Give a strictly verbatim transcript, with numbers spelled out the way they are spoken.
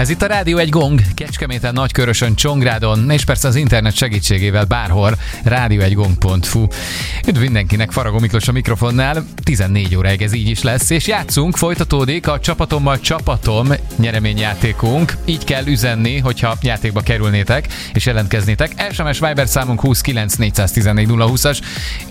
Ez itt a Rádió egy Gong, Kecskeméten, Nagykörösön, Csongrádon, és persze az internet segítségével bárhol, rádió egy gong pont hu. Üdv mindenkinek, Faragó Miklós a mikrofonnál, tizennégy óráig ez így is lesz, és játszunk, folytatódik a Csapatommal Csapatom nyereményjátékunk. Így kell üzenni, hogyha játékba kerülnétek, és jelentkeznétek. es em es Viber számunk húsz kilenc négyszáztizennégy nulla húszas,